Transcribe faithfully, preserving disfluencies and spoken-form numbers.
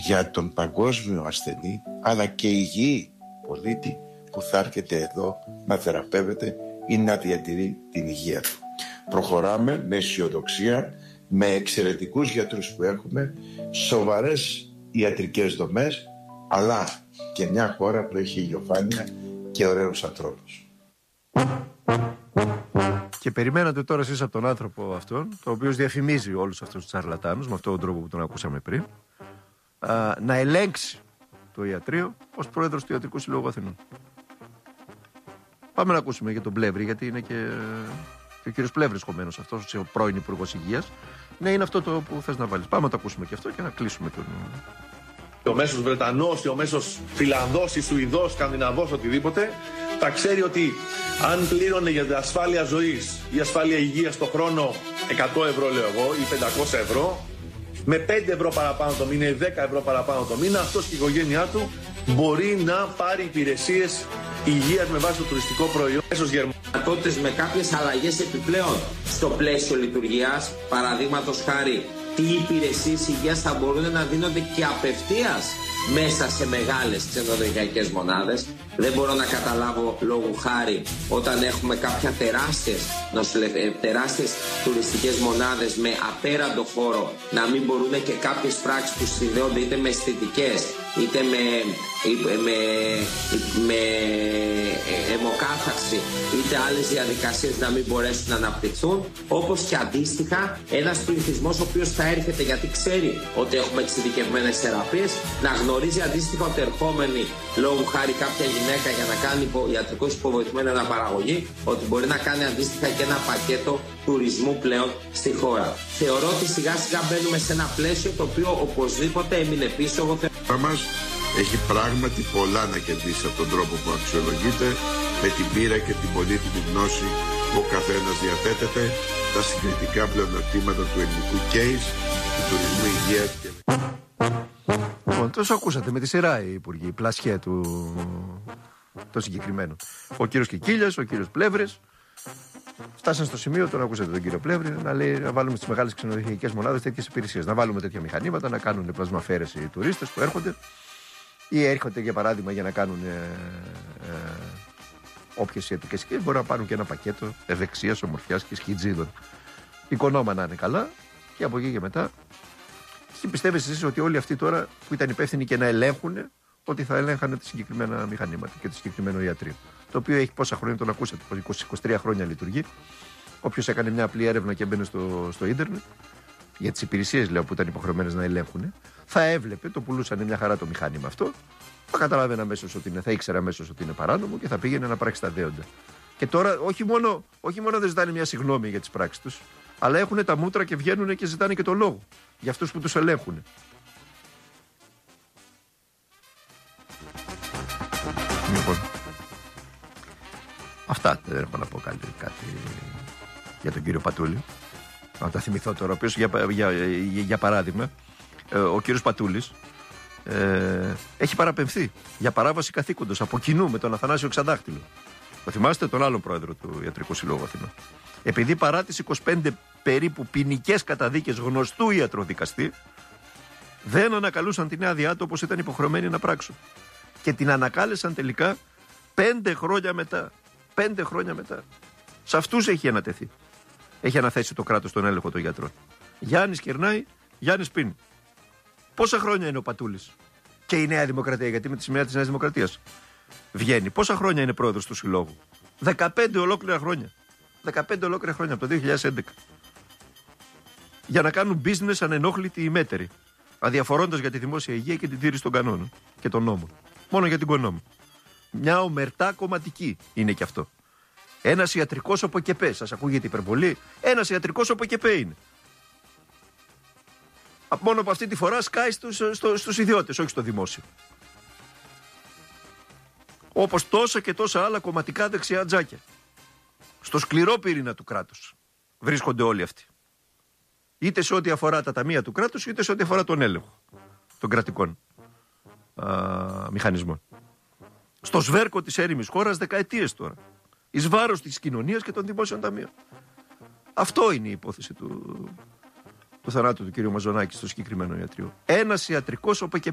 για τον παγκόσμιο ασθενή, αλλά και υγιή πολίτη που θα έρχεται εδώ να θεραπεύεται ή να διατηρεί την υγεία του. Προχωράμε με αισιοδοξία, με εξαιρετικούς γιατρούς που έχουμε, σοβαρές ιατρικές δομές, αλλά και μια χώρα που έχει ηλιοφάνεια και ωραίους ανθρώπους. Και περιμένατε τώρα εσείς από τον άνθρωπο αυτόν, το οποίος διαφημίζει όλους αυτούς τους τσαρλατάνους, με αυτόν τον τρόπο που τον ακούσαμε πριν, α, να ελέγξει το ιατρείο ως πρόεδρος του Ιατρικού Συλλόγου Αθηνών. Πάμε να ακούσουμε για τον Πλεύρη, γιατί είναι και, και ο κύριος Πλεύρης κομμένος αυτός, ο πρώην Υπουργός Υγείας. Ναι, είναι αυτό το που θες να βάλεις. Πάμε να το ακούσουμε και αυτό και να κλείσουμε τον... Ο μέσος Βρετανός, ο μέσος Φιλανδός, ή Σουηδός, Σκανδιναβός, οτιδήποτε, θα ξέρει ότι αν πλήρωνε για την ασφάλεια ζωής ή ασφάλεια υγείας το χρόνο εκατό ευρώ, λέω εγώ, ή πεντακόσια ευρώ, με πέντε ευρώ παραπάνω το μήνα ή δέκα ευρώ παραπάνω το μήνα, αυτός και η οικογένειά του μπορεί να πάρει υπηρεσίες υγείας με βάση το τουριστικό προϊόν. Τότε με κάποιες αλλαγές επιπλέον στο πλαίσιο λειτουργίας, παραδείγματος χάρη, τι υπηρεσίες υγείας θα μπορούν να δίνονται και απευθείας μέσα σε μεγάλες ξενοδοχειακές μονάδες. Δεν μπορώ να καταλάβω λόγου χάρη όταν έχουμε κάποια τεράστιες, νοσηλε... τεράστιες τουριστικές μονάδες με απέραντο χώρο να μην μπορούν και κάποιες πράξεις που συνδέονται είτε με αισθητικές είτε με, με, με αιμοκάθαρση είτε άλλες διαδικασίες να μην μπορέσουν να αναπτυχθούν, όπως και αντίστοιχα ένας πληθυσμός ο οποίος θα έρχεται γιατί ξέρει ότι έχουμε εξειδικευμένες θεραπείες, να γνωρίζει αντίστοιχα ότι ερχόμενη λόγου χάρη κάποια γυναίκα για να κάνει ιατρικώς υποβοηθημένη αναπαραγωγή, ότι μπορεί να κάνει αντίστοιχα και ένα πακέτο τουρισμού πλέον στη χώρα. Θεωρώ ότι σιγά σιγά μπαίνουμε σε ένα πλαίσιο το οποίο οπωσδήποτε έμεινε πίσω. Εγώ μας έχει πράγματι πολλά να κερδίσει από τον τρόπο που αξιολογείται, με την πείρα και την πολύτιμη γνώση που ο καθένας διαθέτεται, τα συγκριτικά πλεονεκτήματα του ελληνικού case, του τουρισμού υγείας και... Λοιπόν, τόσο ακούσατε με τη σειρά οι υπουργοί, η πλασιέ του το συγκεκριμένο. Ο κύριος Κικίλιας, ο κύριος Πλεύρης. Φτάσαν στο σημείο, τώρα ακούσατε τον κύριο Πλεύρη, να λέει να βάλουμε στις μεγάλες ξενοδοχειακές μονάδες τέτοιες υπηρεσίες. Να βάλουμε τέτοια μηχανήματα, να κάνουν πλασμαφέρες οι τουρίστες που έρχονται ή έρχονται για παράδειγμα για να κάνουν ε, ε, όποιες ιατρικές σκέψεις. Μπορεί να πάρουν και ένα πακέτο ευεξίας, ομορφιάς και σκιτζίδων. Οικονόμα να είναι καλά και από εκεί και μετά. Και πιστεύετε εσείς ότι όλοι αυτοί τώρα που ήταν υπεύθυνοι και να ελέγχουν, ότι θα ελέγχανε τα συγκεκριμένα μηχανήματα και το συγκεκριμένο ιατρείο. Το οποίο έχει πόσα χρόνια, τον ακούσατε, είκοσι με είκοσι τρία χρόνια λειτουργεί. Όποιος έκανε μια απλή έρευνα και μπαίνει στο, στο ίντερνετ, για τις υπηρεσίες λέω που ήταν υποχρεωμένες να ελέγχουν, θα έβλεπε, το πουλούσαν μια χαρά το μηχάνημα αυτό, θα καταλάβαινε αμέσως ότι είναι, θα ήξερε αμέσως ότι είναι παράνομο και θα πήγαινε να πράξει τα δέοντα. Και τώρα όχι μόνο, όχι μόνο δεν ζητάνε μια συγγνώμη για τις πράξεις τους, αλλά έχουν τα μούτρα και βγαίνουν και ζητάνε και το λόγο για αυτούς που τους ελέγχουν. Λοιπόν, αυτά, δεν έχω να πω κάτι, κάτι για τον κύριο Πατούλη. Να τα θυμηθώ τώρα, ο οποίος για, για, για, για παράδειγμα, ο κύριος Πατούλης ε, έχει παραπεμφθεί για παράβαση καθήκοντος από κοινού με τον Αθανάσιο Ξαντάχτυλο. Το θυμάστε, τον άλλον πρόεδρο του Ιατρικού Συλλόγου Αθηνών. Επειδή παράτησε είκοσι πέντε περίπου ποινικές καταδίκες γνωστού ιατροδικαστή, δεν ανακαλούσαν την άδειά του όπως ήταν υποχρεωμένοι να πράξουν. Και την ανακάλεσαν τελικά πέντε χρόνια μετά. Πέντε χρόνια μετά. Σε αυτούς έχει ανατεθεί. Έχει αναθέσει το κράτος τον έλεγχο των γιατρών. Γιάννης κερνάει, Γιάννης πίνει. Πόσα χρόνια είναι ο Πατούλης και η Νέα Δημοκρατία, γιατί με τη σημαία της Νέας Δημοκρατίας βγαίνει. Πόσα χρόνια είναι πρόεδρος του Συλλόγου? δεκαπέντε ολόκληρα χρόνια. δεκαπέντε ολόκληρα χρόνια από το δύο χιλιάδες έντεκα. Για να κάνουν business ανενόχλητοι ημέτεροι, αδιαφορώντας για τη δημόσια υγεία και την τήρηση των κανόνων και των νόμων. Μόνο για την κονόμη. Μια ομερτά κομματική είναι και αυτό. Ένας ιατρικός οποκεπέ. Σας ακούγεται υπερβολή? Ένας ιατρικός οποκεπέ είναι. Μόνο από αυτή τη φορά σκάει στους, στο, στους ιδιώτες, όχι στο δημόσιο. Όπως τόσα και τόσα άλλα κομματικά δεξιά τζάκια. Στο σκληρό πυρήνα του κράτους βρίσκονται όλοι αυτοί. Είτε σε ό,τι αφορά τα ταμεία του κράτους, είτε σε ό,τι αφορά τον έλεγχο των κρατικών α, μηχανισμών. Στο σβέρκο της έρημης χώρας δεκαετίες τώρα. Εις βάρος της κοινωνίας και των δημόσιων ταμείων. Αυτό είναι η υπόθεση του, του θανάτου του κ. Μαζονάκη στο συγκεκριμένο ιατρείο. Ένας ιατρικός